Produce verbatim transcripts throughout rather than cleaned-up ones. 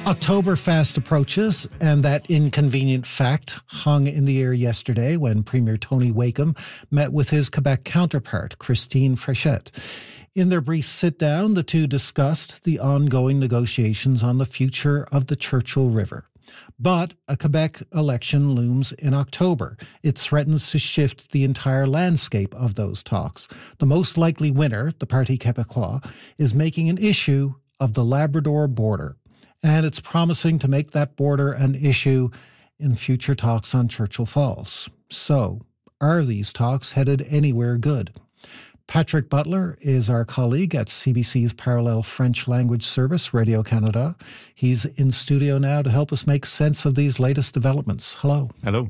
Oktoberfest approaches, and that inconvenient fact hung in the air yesterday when Premier Tony Wakeham met with his Quebec counterpart, Christine Frechette. In their brief sit-down, the two discussed the ongoing negotiations on the future of the Churchill River. But a Quebec election looms in October. It threatens to shift the entire landscape of those talks. The most likely winner, the Parti Québécois, is making an issue of the Labrador border. And it's promising to make that border an issue in future talks on Churchill Falls. So, are these talks headed anywhere good? Patrick Butler is our colleague at C B C's parallel French language service, Radio Canada. He's in studio now to help us make sense of these latest developments. Hello. Hello.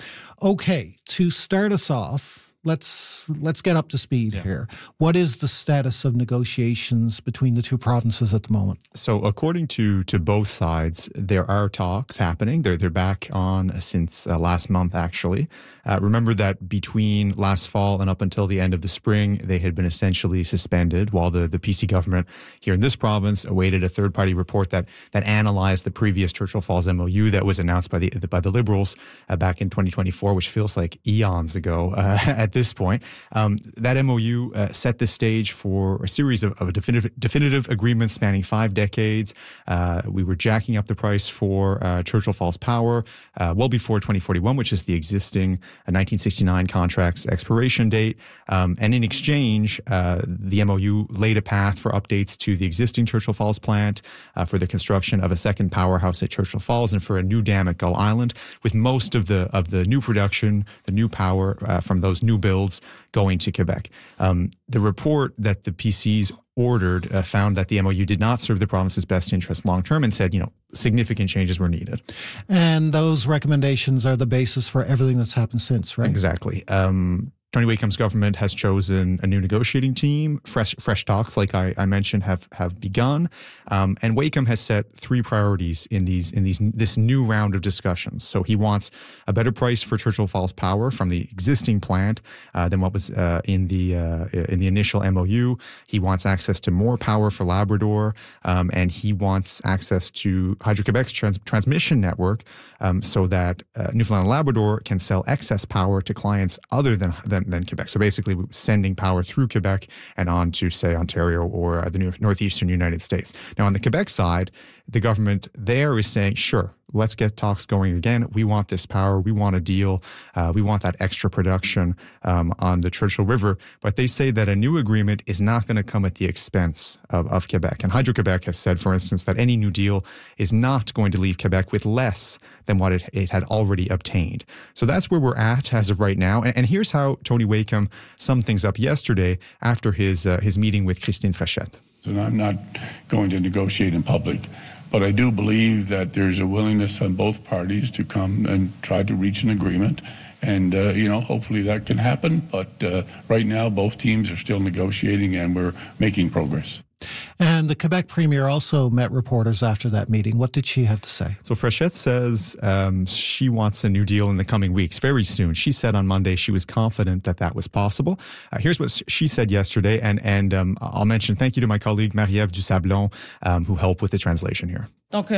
Okay, to start us off, let's let's get up to speed yeah. here. What is the status of negotiations between the two provinces at the moment? So according to to both sides, there are talks happening. They're, they're back on since uh, last month, actually. Uh, remember that between last fall and up until the end of the spring, they had been essentially suspended while the, the P C government here in this province awaited a third-party report that that analyzed the previous Churchill Falls M O U that was announced by the by the Liberals uh, back in twenty twenty-four, which feels like eons ago uh, at this point. Um, that M O U uh, set the stage for a series of, of definitive, definitive agreements spanning five decades. Uh, we were jacking up the price for uh, Churchill Falls Power uh, well before twenty forty-one, which is the existing uh, nineteen sixty-nine contract's expiration date. Um, and in exchange, uh, the M O U laid a path for updates to the existing Churchill Falls plant, uh, for the construction of a second powerhouse at Churchill Falls, and for a new dam at Gull Island, with most of the of the new production, the new power uh, from those new builds going to Quebec. Um, the report that the P Cs ordered uh, found that the M O U did not serve the province's best interest long term and said, you know, significant changes were needed. And those recommendations are the basis for everything that's happened since, right? Exactly. Um, Tony Wakeham's government has chosen a new negotiating team. Fresh, fresh talks, like I, I mentioned, have have begun, um, and Wakeham has set three priorities in these in these this new round of discussions. So he wants a better price for Churchill Falls Power from the existing plant uh, than what was uh, in the uh, in the initial M O U. He wants access to more power for Labrador, um, and he wants access to Hydro-Quebec's trans- transmission network, um, so that uh, Newfoundland and Labrador can sell excess power to clients other than than Than, than Quebec. So basically sending power through Quebec and on to, say, Ontario or uh, the new, northeastern United States. Now, on the Quebec side, the government there is saying, sure, let's get talks going again. We want this power. We want a deal. Uh, we want that extra production um, on the Churchill River. But they say that a new agreement is not going to come at the expense of, of Quebec. And Hydro-Quebec has said, for instance, that any new deal is not going to leave Quebec with less than what it, it had already obtained. So that's where we're at as of right now. And, and here's how Tony Wakeham summed things up yesterday after his uh, his meeting with Christine Frechette. So I'm not going to negotiate in public, but I do believe that there's a willingness on both parties to come and try to reach an agreement. And, uh, you know, hopefully that can happen. But uh, right now, both teams are still negotiating and we're making progress. And the Quebec Premier also met reporters after that meeting. What did she have to say? So Frechette says um, she wants a new deal in the coming weeks, very soon. She said on Monday she was confident that that was possible. Uh, here's what she said yesterday, and, and um, I'll mention thank you to my colleague Marie-Ève Dusablon, um, who helped with the translation here.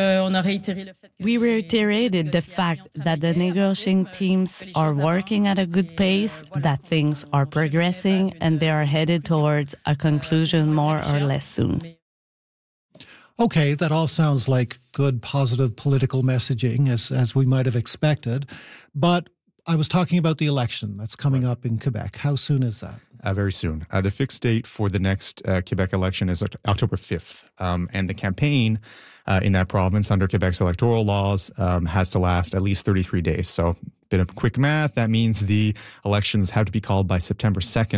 We reiterated the fact that the negotiating teams are working at a good pace, that things are progressing, and they are headed towards a conclusion more or less soon. Okay, that all sounds like good, positive political messaging, as, as we might have expected. But I was talking about the election that's coming up in Quebec. How soon is that? Uh, very soon. Uh, the fixed date for the next uh, Quebec election is October fifth. Um, and the campaign uh, in that province under Quebec's electoral laws um, has to last at least thirty-three days. So, bit of quick math, that means the elections have to be called by September second